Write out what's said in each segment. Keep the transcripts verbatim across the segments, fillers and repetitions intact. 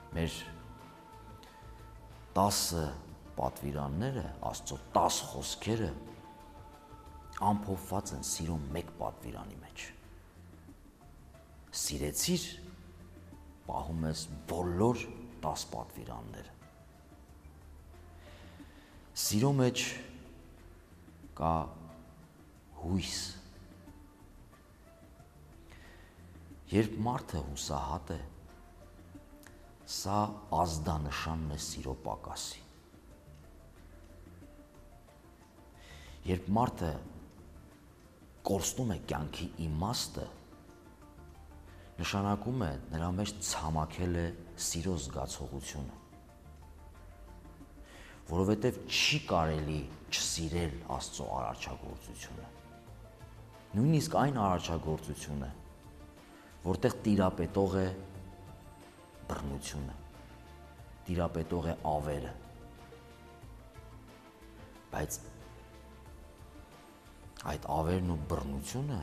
Մեր տասը պատվիրանները, Աստծո տաս խոսքերը ամփոփված են սիրո մեկ պատվիրանի մեջ։ Սիրեցիր, պահում ես բոլոր տաս պատվիրանները։ Սիրո մեջ կա հույս։ Երբ մարդը հուսահատ է, սա ազդանշանն է սիրո պակասի։ Երբ մարդը կորցնում է կյանքի իմաստը, նշանակում է նրա մեջ ցամաքել է սիրո զգացողությունը, որովհետև չի կարելի չսիրել Աստծո արարչագործությունը։ Նույնիսկ այն արարչագործությունը, որտեղ տիրապետող է բռնությունը, տիրապետող է ավերը, բայց այդ ավերն ու բռնությունը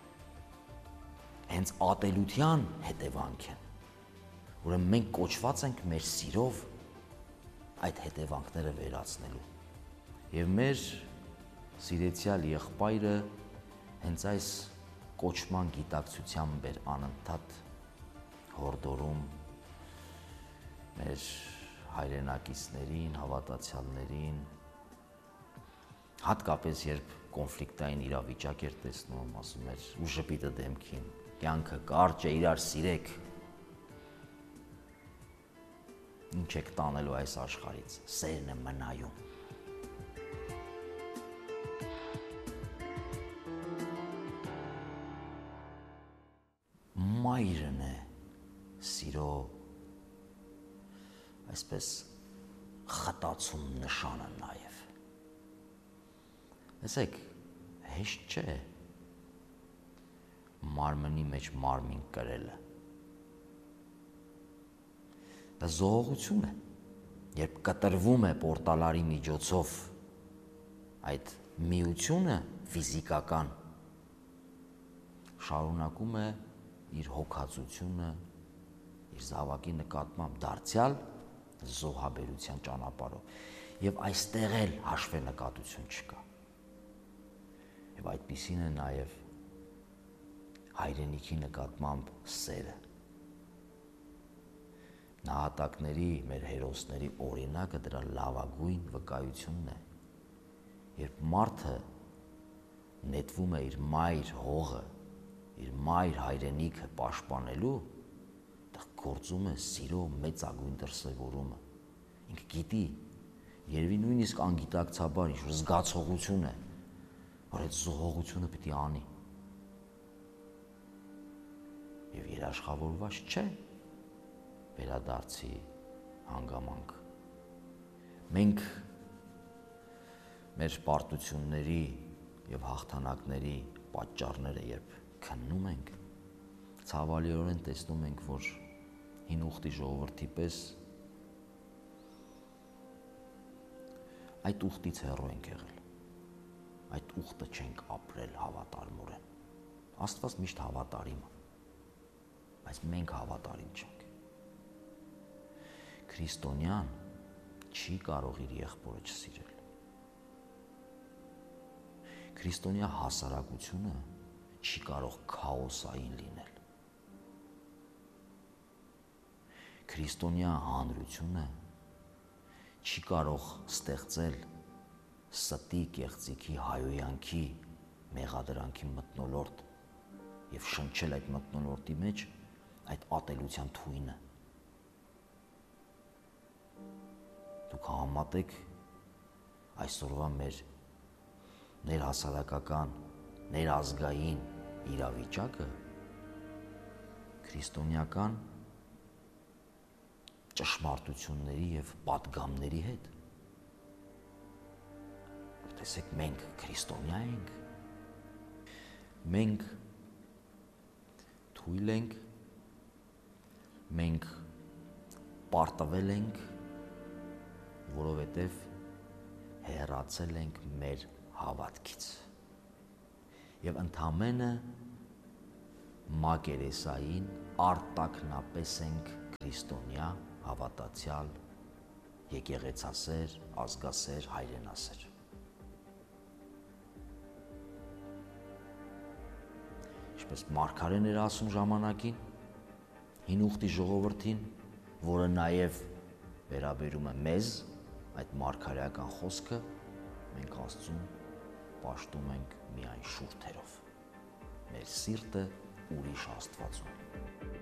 հենց ատելության հետևանք են, ուրեմն մենք կոչված ենք մեր սիրով այդ հետևանքները վերացնելու։ Եվ մեր սիրեցյալ եղբայրը հենց այս կոչման գիտակցությամբ էր անընդհատ հորդորում մեր հայրենակիցներին, հավատացյալներին, հատկապես երբ կոնֆլիկտային իրավիճակ էր տեսնում, ասում էր ու ժպիտը դեմքին, կյանքը կարճ է, իրար սիրեք, ինչ եք տանելու այս աշխարհից, սերն է մնայուն։ Մայրն է սիրո այսպես խտացում նշանը նաև։ Տեսեք, հեշտ չէ մարմնի մեջ մարմին կրելը։ Դա զողողություն է, երբ կտրվում է պորտալարի միջոցով այդ միությունը ֆիզիկական, շարունակում է իր հոգացությունը, իր զավակի նկատմամբ դարձյալ զոհաբերության ճանապարհով, եւ այստեղ էլ հաշվենկատություն չկա։ Եվ այդպիսին է նաև հայրենիքի նկատմամբ սերը։ Նահատակների, մեր հերոսների օրինակը դրա լավագույն վկայությունն է, երբ մարդը նետվում է իր մայր հողը, իր մայր հայրենիքը պաշտպանելու, դա գործում է սիրո մեծագույն դրսևորումը։ Ինքը գիտի, երևի նույնիսկ անգիտակցաբար ինչ-որ զգացողություն է, որ այդ զոհողությունը պիտի անի։ Եվ երաշխավորված չէ վերադարձի հանգամանք։ Մենք մեր պարտությունների եւ հաղթանակների պատճառները երբ քննում ենք, ցավալիորեն տեսնում ենք, որ հին ուխտի ժողովրդի պես այդ ուխտից հեռու ենք եղել, այդ ուխտը չենք ապրել հավատարմորեն։ Աստված միշտ հավատարիմ է, բայց մենք հավատարիմ չենք։ Քրիստոնյան չի կարող իր եղբորը չսիրել։ Քրիստոնյա հասարակությունը չի կարող քաոսային լինել։ Քրիստոնյա հանրությունը չի կարող ստեղծել ստի, կեղծիքի, հայոյանքի, մեղադրանքի մթնոլորտ եւ շնչել այդ մթնոլորտի մեջ այդ ատելության թույնը։ Դուք համատեք այսօրվա մեր ներհասարակական, ներազգային իրավիճակը քրիստոնեական ճշմարտությունների եւ պատգամների հետ։ Տեսեք, մենք քրիստոնյա ենք, մենք թույլ ենք, մենք պարտվել ենք, որովհետև հեռացել ենք մեր հավատքից եւ ընդամենը մակերեսային արտակնապես ենք քրիստոնյա հավատացյալ, եկեղեցասեր, ազգասեր, հայրենասեր։ Ինչպես Մարգարեն էր ասում ժամանակին, հին ուխտի ժողովրդին, որը նաև վերաբերում է մեզ, այդ մարգարեական խոսքը մենք Աստծուն պաշտում ենք միայն շուրթերով, մեր սիրտը ուրիշ Աստվածուն։